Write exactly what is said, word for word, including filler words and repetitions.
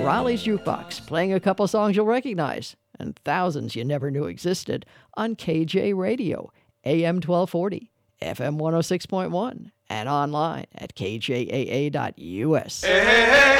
Raleigh's Jukebox, playing a couple songs you'll recognize, and thousands you never knew existed, on K J Radio, A M twelve forty, F M one oh six point one, and online at K J A A dot U S. Hey, hey, hey.